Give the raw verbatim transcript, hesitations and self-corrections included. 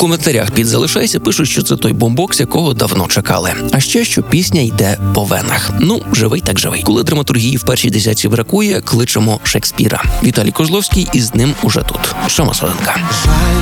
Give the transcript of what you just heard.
коментарях під «Залишайся» пишуть, що це той бомбокс, якого давно чекали. А ще, що пісня йде по венах. Ну, живий так живий. Коли драматургії в першій десятці бракує, кличемо Шекспіра. Віталій Козловський із ним уже тут. Сьома сходинка. Жаль,